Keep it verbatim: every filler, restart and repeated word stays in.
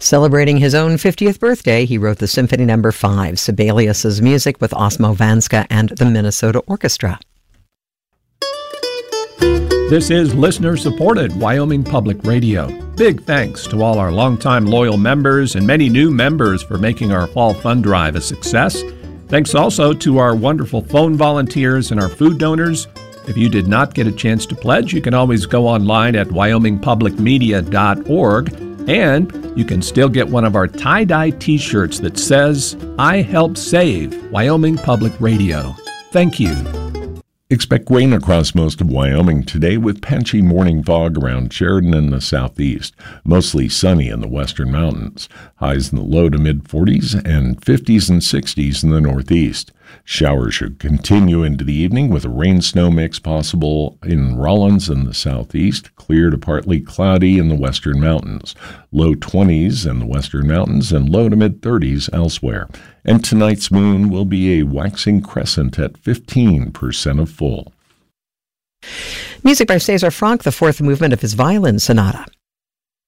Celebrating his own fiftieth birthday, he wrote the Symphony Number five, Sibelius's music with Osmo Vanska and the Minnesota Orchestra. This is listener-supported Wyoming Public Radio. Big thanks to all our longtime loyal members and many new members for making our Fall Fund Drive a success. Thanks also to our wonderful phone volunteers and our food donors. If you did not get a chance to pledge, you can always go online at wyoming public media dot org, and you can still get one of our tie-dye t-shirts that says, I help save Wyoming Public Radio. Thank you. Expect rain across most of Wyoming today with patchy morning fog around Sheridan in the southeast. Mostly sunny in the western mountains. Highs in the low to mid-forties and fifties and sixties in the northeast. Showers should continue into the evening with a rain-snow mix possible in Rollins in the southeast. Clear to partly cloudy in the western mountains. Low twenties in the western mountains and low to mid-thirties elsewhere. And tonight's moon will be a waxing crescent at fifteen percent of full. Music by César Franck, the fourth movement of his violin sonata.